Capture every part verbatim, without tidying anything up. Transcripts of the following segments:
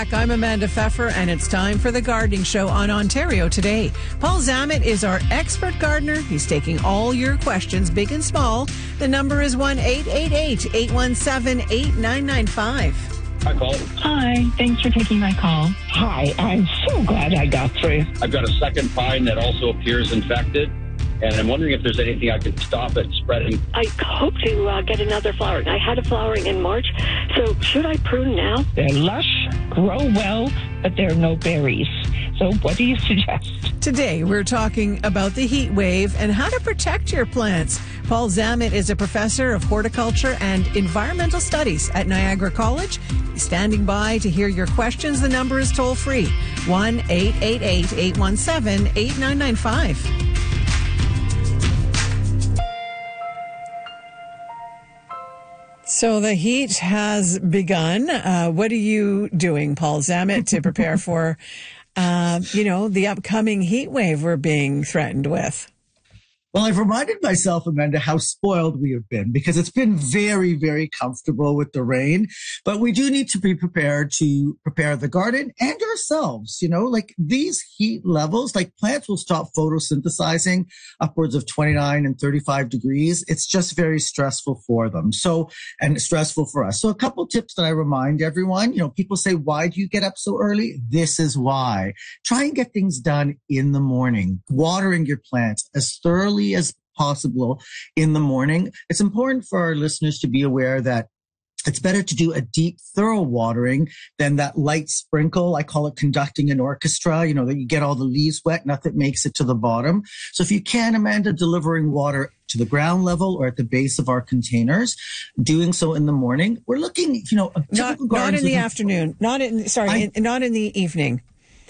I'm Amanda Pfeffer, and it's time for the Gardening Show on Ontario Today. Paul Zammit is our expert gardener. He's taking all your questions, big and small. The number is one eight eight eight, eight one seven, eight nine nine five. Hi, Paul. Hi, thanks for taking my call. Hi, I'm so glad I got through. I've got a second pine that also appears infected, and I'm wondering if there's anything I can stop it spreading. I hope to uh, get another flowering. I had a flowering in March, so should I prune now? They're lush, grow well, but there are no berries. So what do you suggest? Today, we're talking about the heat wave and how to protect your plants. Paul Zammit is a professor of horticulture and environmental studies at Niagara College. He's standing by to hear your questions. The number is toll free, one eight eight eight, eight one seven, eight nine nine five. So the heat has begun. Uh, what are you doing, Paul Zammit, to prepare for, uh, you know, the upcoming heat wave we're being threatened with? Well, I've reminded myself, Amanda, how spoiled we have been because it's been very, very comfortable with the rain. But we do need to be prepared to prepare the garden and ourselves. You know, like these heat levels, like plants will stop photosynthesizing upwards of twenty-nine and thirty-five degrees. It's just very stressful for them. So, and stressful for us. So a couple tips that I remind everyone, you know, people say, why do you get up so early? This is why. Try and get things done in the morning, watering your plants as thoroughly as possible in the morning. It's important for our listeners to be aware that it's better to do a deep, thorough watering than that light sprinkle. I call it conducting an orchestra, you know, that you get all the leaves wet, nothing makes it to the bottom. So if you can, Amanda, delivering water to the ground level or at the base of our containers, doing so in the morning. We're looking, you know, not, not in the afternoon, not in, sorry, I, in, not in the evening.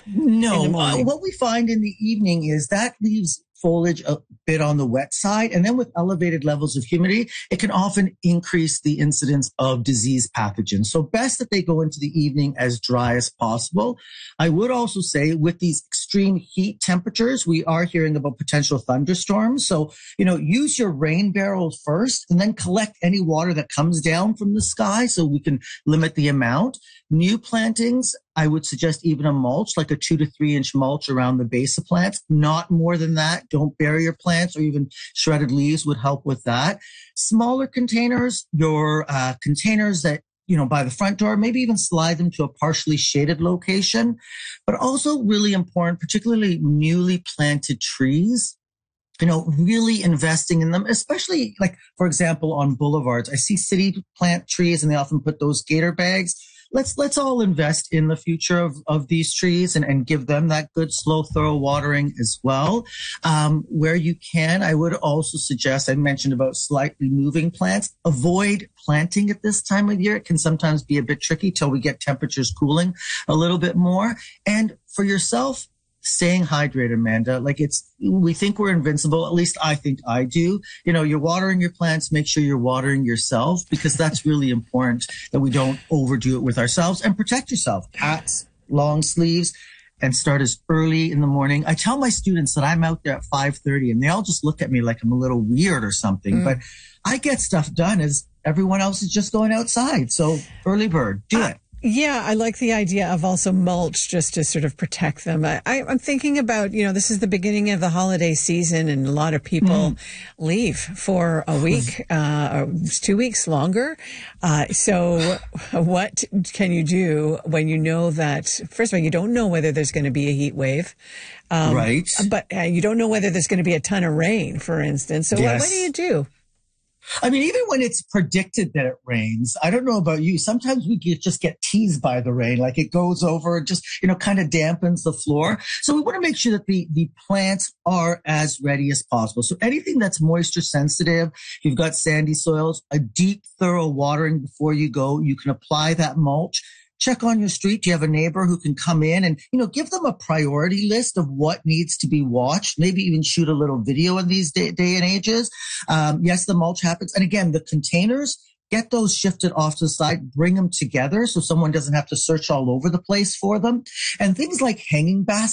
No, in the uh, what we find in the evening is that leaves foliage a bit on the wet side. And then with elevated levels of humidity, it can often increase the incidence of disease pathogens. So best that they go into the evening as dry as possible. I would also say with these extreme heat temperatures, we are hearing about potential thunderstorms. So, you know, use your rain barrels first and then collect any water that comes down from the sky so we can limit the amount. New plantings, I would suggest even a mulch, like a two to three inch mulch around the base of plants, not more than that. Don't bury your plants, or even shredded leaves would help with that. Smaller containers, your uh, containers that, you know, by the front door, maybe even slide them to a partially shaded location. But also really important, particularly newly planted trees, you know, really investing in them, especially like, for example, on boulevards. I see city plant trees and they often put those gator bags. Let's let's all invest in the future of, of these trees and, and give them that good, slow, thorough watering as well. Um, where you can, I would also suggest, I mentioned about slightly moving plants. Avoid planting at this time of year. It can sometimes be a bit tricky till we get temperatures cooling a little bit more. And for yourself, staying hydrated, Amanda. Like it's, we think we're invincible. At least I think I do. You know, you're watering your plants. Make sure you're watering yourself because that's really important that we don't overdo it with ourselves and protect yourself. Hats, long sleeves, and start as early in the morning. I tell my students that I'm out there at five thirty and they all just look at me like I'm a little weird or something, mm. but I get stuff done as everyone else is just going outside. So early bird, do uh, it. Yeah, I like the idea of also mulch just to sort of protect them. I, I, I'm thinking about, you know, this is the beginning of the holiday season and a lot of people mm. leave for a week, uh, or two weeks longer. Uh, so what can you do when you know that, first of all, you don't know whether there's going to be a heat wave. Um, right. But uh, you don't know whether there's going to be a ton of rain, for instance. So yes. what, what do you do? I mean, even when it's predicted that it rains, I don't know about you. Sometimes we get, just get teased by the rain, like it goes over, just, you know, kind of dampens the floor. So we want to make sure that the, the plants are as ready as possible. So anything that's moisture sensitive, you've got sandy soils, a deep, thorough watering before you go. You can apply that mulch. Check on your street. Do you have a neighbor who can come in and, you know, give them a priority list of what needs to be watched? Maybe even shoot a little video in these day, day and ages. Um, yes, the mulch happens. And again, the containers, get those shifted off to the side, bring them together so someone doesn't have to search all over the place for them. And things like hanging baskets.